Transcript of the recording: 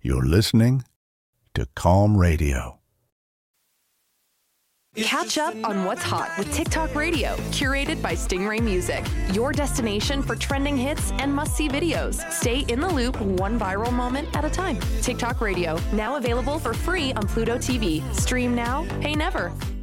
You're listening to Calm Radio. Catch up on what's hot with TikTok Radio, curated by Stingray Music, your destination for trending hits and must-see videos. Stay in the loop, one viral moment at a time. TikTok Radio, now available for free on Pluto TV. Stream now, pay never.